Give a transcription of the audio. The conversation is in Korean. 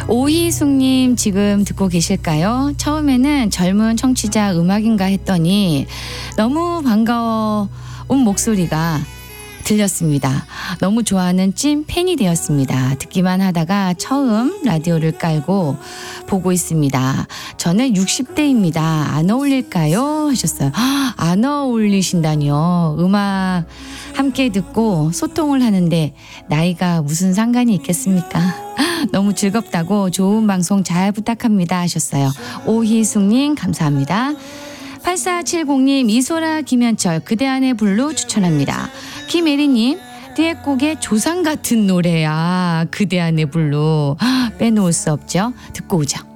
오희숙님 지금 듣고 계실까요? 처음에는 젊은 청취자 음악인가 했더니 너무 반가운 목소리가 들렸습니다. 너무 좋아하는 찐 팬이 되었습니다. 듣기만 하다가 처음 라디오를 깔고 보고 있습니다. 저는 60대입니다. 안 어울릴까요? 하셨어요. 안 어울리신다니요. 음악 함께 듣고 소통을 하는데 나이가 무슨 상관이 있겠습니까? 너무 즐겁다고 좋은 방송 잘 부탁합니다 하셨어요. 오희숙님 감사합니다. 8470님 이소라 김현철 그대 안의 블루 추천합니다. 김예리님 듀엣곡의 조상 같은 노래야 그대 안의 블루 빼놓을 수 없죠. 듣고 오죠.